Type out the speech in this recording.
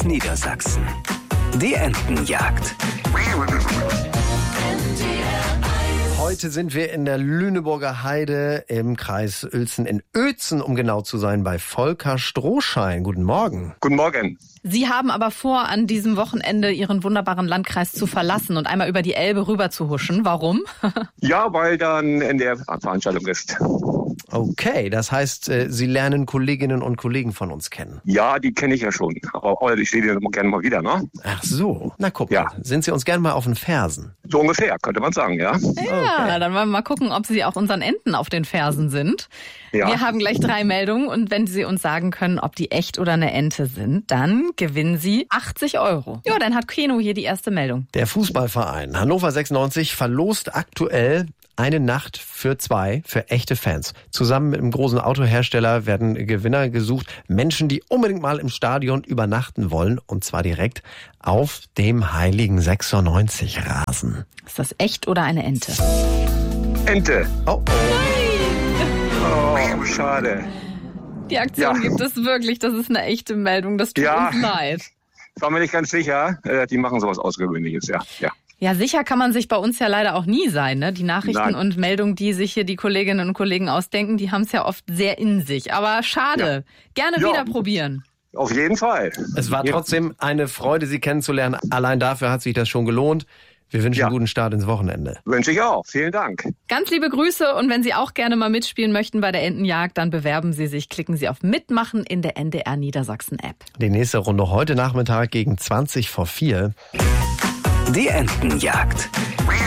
aus Niedersachsen. Die Entenjagd. Heute sind wir in der Lüneburger Heide im Kreis Uelzen in Oetzen, um genau zu sein, bei Volker Strohschein. Guten Morgen. Guten Morgen. Sie haben aber vor, an diesem Wochenende Ihren wunderbaren Landkreis zu verlassen und einmal über die Elbe rüber zu huschen. Warum? Ja, weil dann in der Veranstaltung ist. Okay, das heißt, Sie lernen Kolleginnen und Kollegen von uns kennen. Ja, die kenne ich ja schon. Aber ich sehe die gerne mal wieder, ne? Ach so, na guck Ja. mal, sind Sie uns gerne mal auf den Fersen? So ungefähr, könnte man sagen, ja. Ja, dann wollen wir mal gucken, ob Sie auch unseren Enten auf den Fersen sind. Ja. Wir haben gleich 3 Meldungen und wenn Sie uns sagen können, ob die echt oder eine Ente sind, dann gewinnen Sie 80 €. Ja, dann hat Keno hier die erste Meldung. Der Fußballverein Hannover 96 verlost aktuell eine Nacht für 2 für echte Fans. Zusammen mit einem großen Autohersteller werden Gewinner gesucht. Menschen, die unbedingt mal im Stadion übernachten wollen. Und zwar direkt auf dem heiligen 96-Rasen. Ist das echt oder eine Ente? Ente. Oh, oh. Oh, schade. Die Aktion Ja. gibt es wirklich, das ist eine echte Meldung, das tut Ja. uns leid. War mir nicht ganz sicher. Die machen sowas Außergewöhnliches, ja. Ja, sicher kann man sich bei uns ja leider auch nie sein, ne? Die Nachrichten Nein. und Meldungen, die sich hier die Kolleginnen und Kollegen ausdenken, die haben es ja oft sehr in sich. Aber schade. Gerne Ja. wieder probieren. Auf jeden Fall. Es war Ja. trotzdem eine Freude, Sie kennenzulernen. Allein dafür hat sich das schon gelohnt. Wir wünschen Ja. einen guten Start ins Wochenende. Wünsche ich auch. Vielen Dank. Ganz liebe Grüße und wenn Sie auch gerne mal mitspielen möchten bei der Entenjagd, dann bewerben Sie sich. Klicken Sie auf Mitmachen in der NDR Niedersachsen App. Die nächste Runde heute Nachmittag gegen 20 vor 4. Die Entenjagd.